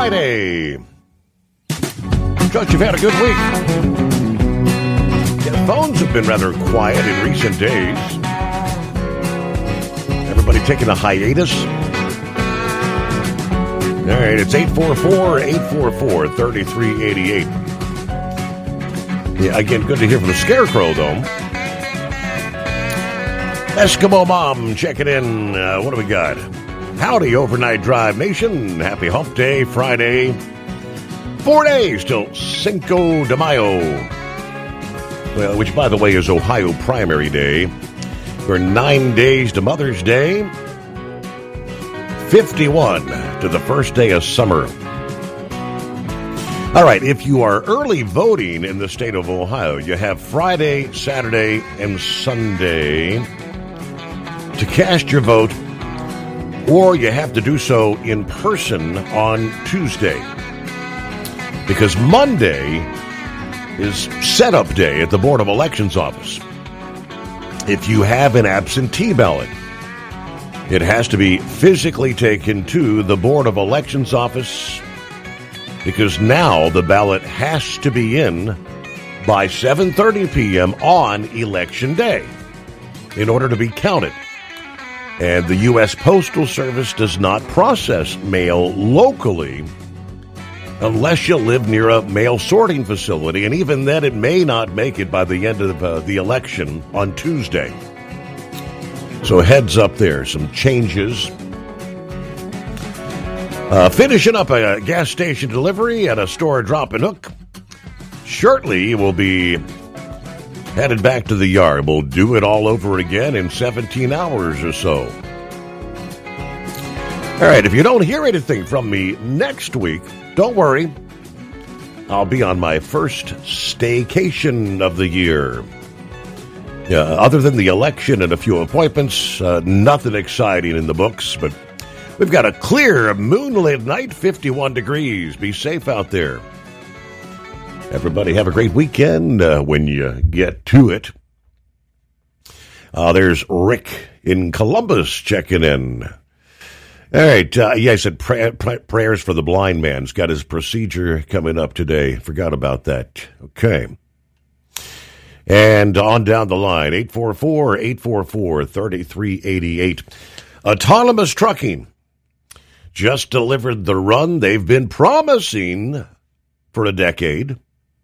Friday. Trust you've had a good week. Yeah, phones have been rather quiet in recent days. Everybody taking a hiatus. All right, it's 844-844-3388. Yeah, again, good to hear from the Scarecrow, though. Eskimo Mom checking in. What do we got? Howdy, Overnight Drive Nation. Happy Hump Day, Friday. 4 days till Cinco de Mayo. Well, which, by the way, is Ohio Primary Day. For 9 days to Mother's Day. 51 to the first day of summer. All right, if you are early voting in the state of Ohio, you have Friday, Saturday, and Sunday to cast your vote, or you have to do so in person on Tuesday. Because Monday is setup day at the Board of Elections office. If you have an absentee ballot, it has to be physically taken to the Board of Elections office, because now the ballot has to be in by 7:30 p.m. on Election Day in order to be counted. And the U.S. Postal Service does not process mail locally unless you live near a mail sorting facility, and even then it may not make it by the end of the election on Tuesday. So heads up there, some changes. Finishing up a gas station delivery at a store drop and hook. Shortly, we'll be headed back to the yard. We'll do it all over again in 17 hours or so. All right, if you don't hear anything from me next week, don't worry. I'll be on my first staycation of the year. Other than the election and a few appointments, nothing exciting in the books, but we've got a clear moonlit night, 51 degrees. Be safe out there. Everybody have a great weekend when you get to it. There's Rick in Columbus checking in. All right. I said prayers for the blind man. He's got his procedure coming up today. Forgot about that. Okay. And on down the line, 844-844-3388. Autonomous trucking just delivered the run they've been promising for a decade.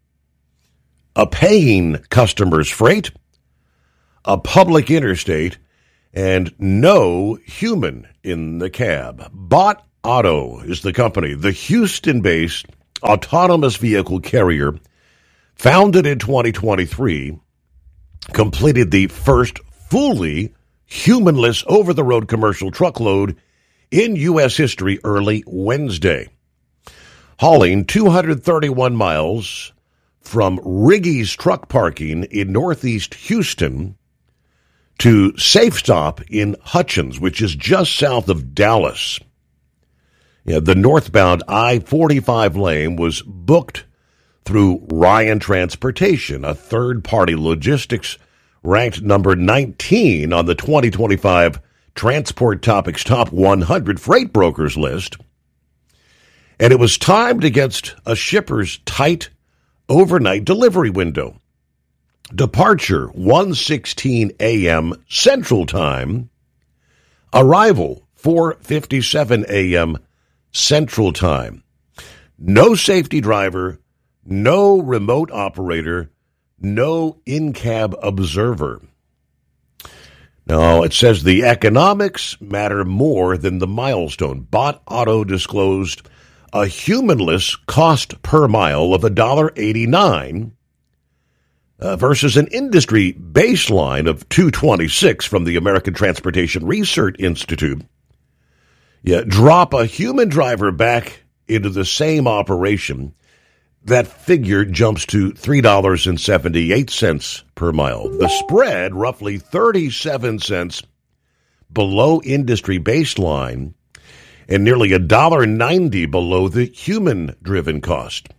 A paying customer's freight, a public interstate, and no human in the cab. Bot Auto is the company, the Houston-based autonomous vehicle carrier, founded in 2023, completed the first fully humanless over-the-road commercial truckload in U.S. history early Wednesday, hauling 231 miles from Riggy's truck parking in northeast Houston to Safe Stop in Hutchins, which is just south of Dallas. The northbound I-45 lane was booked through Ryan Transportation, a third-party logistics ranked number 19 on the 2025 Transport Topics Top 100 Freight Brokers list. And it was timed against a shipper's tight overnight delivery window. Departure 1:16 a.m. Central Time. Arrival 4:57 a.m. Central Time. No safety driver, no remote operator, no in-cab observer. Now, it says the economics matter more than the milestone. Bot Auto disclosed a humanless cost per mile of $1.89 versus an industry baseline of $2.26 from the American Transportation Research Institute. Drop a human driver back into the same operation, that figure jumps to $3.78 per mile. The spread, roughly 37 cents below industry baseline and nearly $1.90 below the human-driven cost.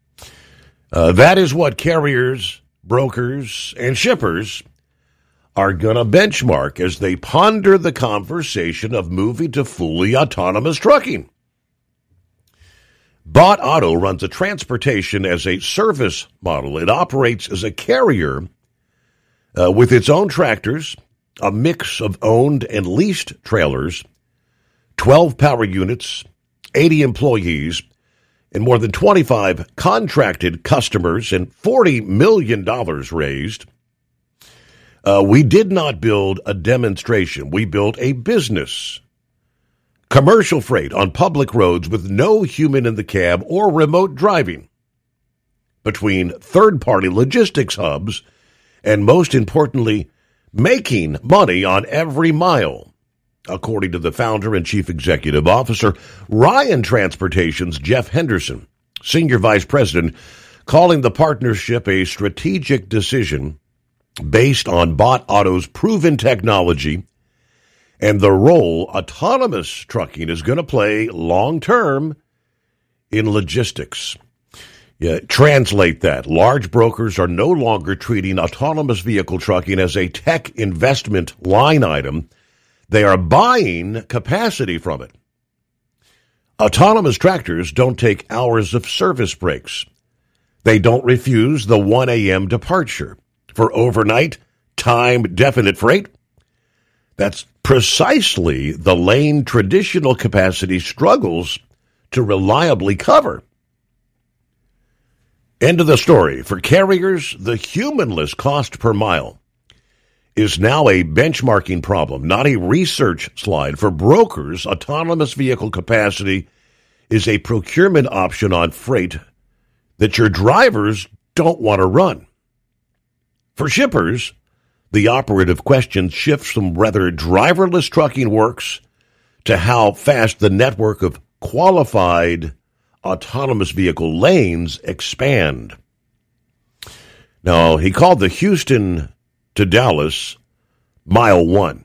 That is what carriers, brokers, and shippers are going to benchmark as they ponder the conversation of moving to fully autonomous trucking. Bott Auto runs a transportation as a service model. It operates as a carrier with its own tractors, a mix of owned and leased trailers, 12 power units, 80 employees, and more than 25 contracted customers and $40 million raised. We did not build a demonstration. We built a business. Commercial freight on public roads with no human in the cab or remote driving. Between third-party logistics hubs and, most importantly, making money on every mile, according to the founder and chief executive officer, Ryan Transportation's Jeff Henderson, senior vice president, calling the partnership a strategic decision based on Bott Auto's proven technology and the role autonomous trucking is going to play long-term in logistics. Translate that. Large brokers are no longer treating autonomous vehicle trucking as a tech investment line item. They are buying capacity from it. Autonomous tractors don't take hours of service breaks. They don't refuse the 1 a.m. departure for overnight, time-definite freight. That's precisely the lane traditional capacity struggles to reliably cover. End of the story. For carriers, the humanless cost per mile is now a benchmarking problem, not a research slide. For brokers, autonomous vehicle capacity is a procurement option on freight that your drivers don't want to run. For shippers, the operative question shifts from whether driverless trucking works to how fast the network of qualified autonomous vehicle lanes expand. Now, he called the Houston to Dallas Mile 1.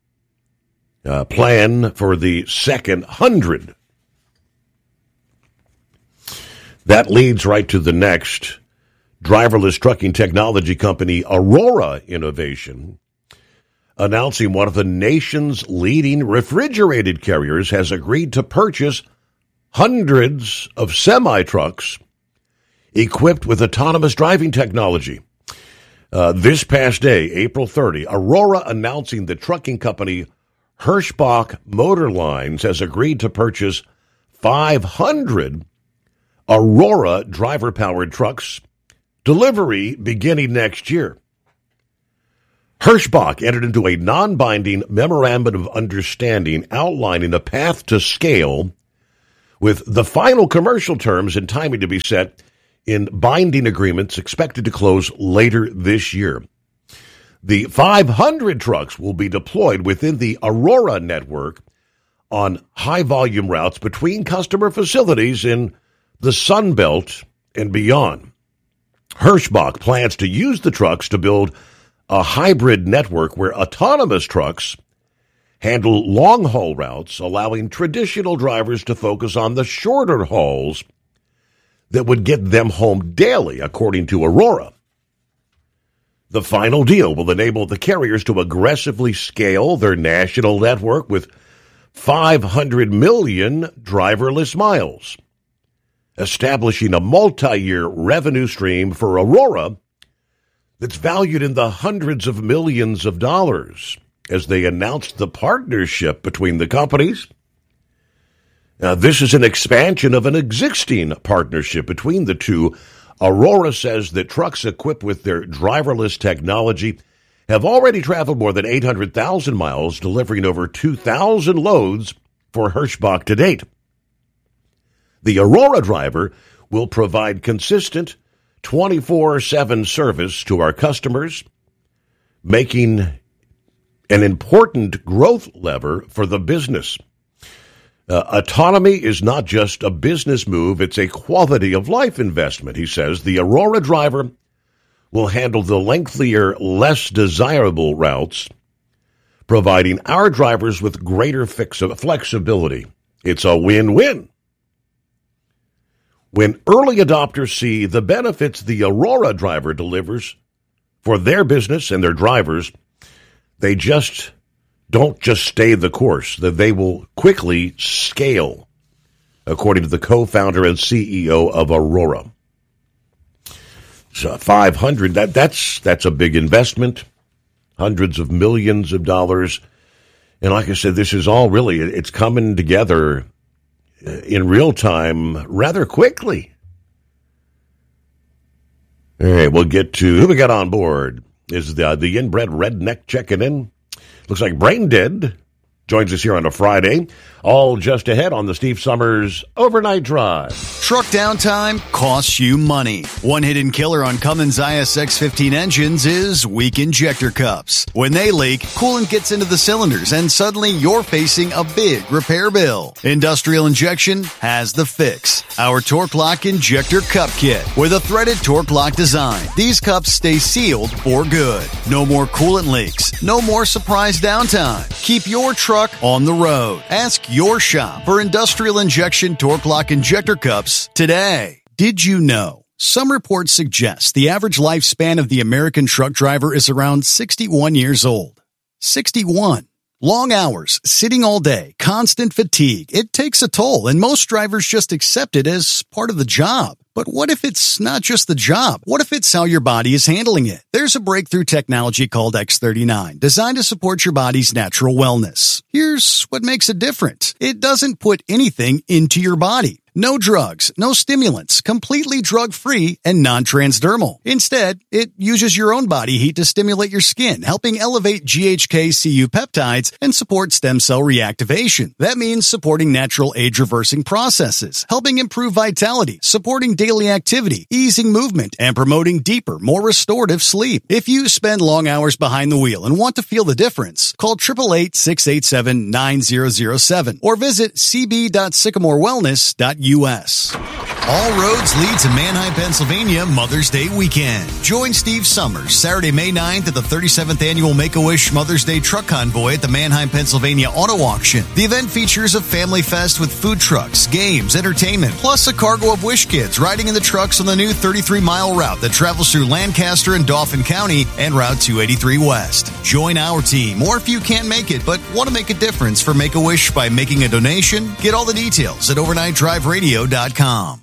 Plan for the second 100. That leads right to the next. Driverless trucking technology company Aurora Innovation, announcing one of the nation's leading refrigerated carriers, has agreed to purchase hundreds of semi-trucks equipped with autonomous driving technology. This past day, April 30, Aurora announcing the trucking company Hirschbach Motor Lines has agreed to purchase 500 Aurora driver-powered trucks, delivery beginning next year. Hirschbach entered into a non-binding memorandum of understanding outlining a path to scale, with the final commercial terms and timing to be set in binding agreements expected to close later this year. The 500 trucks will be deployed within the Aurora network on high-volume routes between customer facilities in the Sun Belt and beyond. Hirschbach plans to use the trucks to build a hybrid network where autonomous trucks handle long-haul routes, allowing traditional drivers to focus on the shorter hauls that would get them home daily, according to Aurora. The final deal will enable the carriers to aggressively scale their national network with 500 million driverless miles, establishing a multi-year revenue stream for Aurora that's valued in the hundreds of millions of dollars as they announced the partnership between the companies. Now, this is an expansion of an existing partnership between the two. Aurora says that trucks equipped with their driverless technology have already traveled more than 800,000 miles, delivering over 2,000 loads for Hirschbach to date. The Aurora driver will provide consistent 24/7 service to our customers, making an important growth lever for the business. Autonomy is not just a business move, it's a quality of life investment, he says. The Aurora driver will handle the lengthier, less desirable routes, providing our drivers with greater flexibility. It's a win-win. When early adopters see the benefits the Aurora driver delivers for their business and their drivers, they don't just stay the course, that they will quickly scale according to the co-founder and CEO of Aurora. So $500, that's a big investment, hundreds of millions of dollars. And like I said, this is all really, it's coming together in real time rather quickly. All right, we'll get to who we got on board. Is the inbred redneck checking in? Looks like Brain Dead joins us here on a Friday. All just ahead on the Steve Summers Overnight Drive. Truck downtime costs you money. One hidden killer on Cummins ISX-15 engines is weak injector cups. When they leak, coolant gets into the cylinders and suddenly you're facing a big repair bill. Industrial Injection has the fix. Our Torque Lock Injector Cup Kit with a threaded Torque Lock design. These cups stay sealed for good. No more coolant leaks. No more surprise downtime. Keep your truck on the road. Ask your shop for Industrial Injection Torque Lock Injector Cups today. Did you know? Some reports suggest the average lifespan of the American truck driver is around 61 years old. 61. Long hours, sitting all day, constant fatigue. It takes a toll, and most drivers just accept it as part of the job. But what if it's not just the job? What if it's how your body is handling it? There's a breakthrough technology called X39, designed to support your body's natural wellness. Here's what makes it different. It doesn't put anything into your body. No drugs, no stimulants, completely drug-free and non-transdermal. Instead, it uses your own body heat to stimulate your skin, helping elevate GHK-Cu peptides and support stem cell reactivation. That means supporting natural age-reversing processes, helping improve vitality, supporting daily activity, easing movement, and promoting deeper, more restorative sleep. If you spend long hours behind the wheel and want to feel the difference, call 888-687-9007 or visit cb.sycamorewellness.us. All roads lead to Manheim, Pennsylvania Mother's Day weekend. Join Steve Summers Saturday, May 9th at the 37th Annual Make-A-Wish Mother's Day Truck Convoy at the Manheim, Pennsylvania Auto Auction. The event features a family fest with food trucks, games, entertainment, plus a cargo of Wish Kids riding in the trucks on the new 33-mile route that travels through Lancaster and Dauphin County and Route 283 West. Join our team, or if you can't make it but want to make a difference for Make-A-Wish by making a donation, get all the details at overnightdriveradio.com.